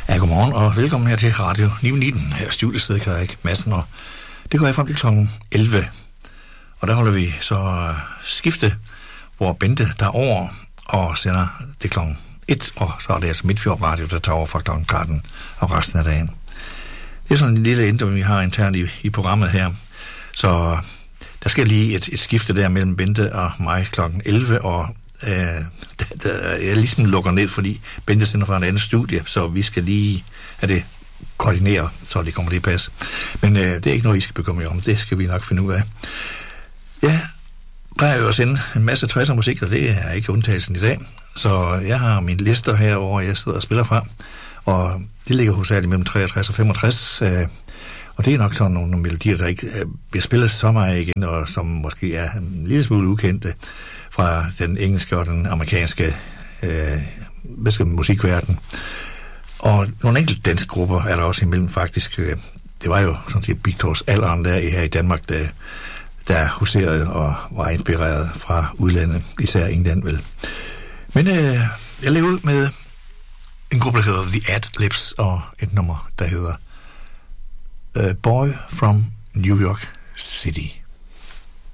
Ja, godmorgen og velkommen her til Radio 919. Her studiestedet kan ikke Madsen, og det går jeg frem til kl. 11. Og der holder vi så skifte, hvor Bente der over og sender det kl. 1, og så er det altså Midtfjord Radio, der tager over fra kl. 13 og resten af dagen. Det er sådan en lille ændring, vi har internt i programmet her. Så der skal lige et skifte der mellem Bente og mig kl. 11, og jeg ligesom lukker ned, fordi Bente sender fra en anden studie, så vi skal lige have det koordinere, så det kommer til at passe. Men det er ikke noget, I skal bekymre jer om. Det skal vi nok finde ud af. Jeg plejer jo at sende en masse 60'er musik, og det er ikke undtagelsen i dag. Så jeg har mine lister her, hvor jeg sidder og spiller fra, og det ligger hovedsageligt mellem 63 og 65, og det er nok sådan nogle melodier, der ikke bliver spillet så meget igen, og som måske er en lille smule ukendte fra den engelske og den amerikanske musikverden. Og nogle enkelte danske grupper er der også imellem faktisk. Det var jo sådan set Bigtors alderen der her i Danmark, der huserede og var inspireret fra udlandet, især England vel. Men jeg lever ud med en gruppe, der hedder The Ad-Libs, og et nummer, der hedder Boy from New York City.